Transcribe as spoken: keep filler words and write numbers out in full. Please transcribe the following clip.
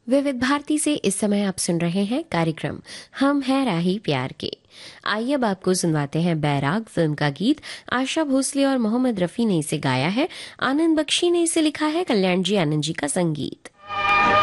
विविध भारती से इस समय आप सुन रहे हैं कार्यक्रम हम हैं राही प्यार के। आइए अब आपको सुनवाते हैं बैराग फिल्म का गीत। आशा भोसले और मोहम्मद रफी ने इसे गाया है, आनंद बख्शी ने इसे लिखा है, कल्याण जी आनंद जी का संगीत।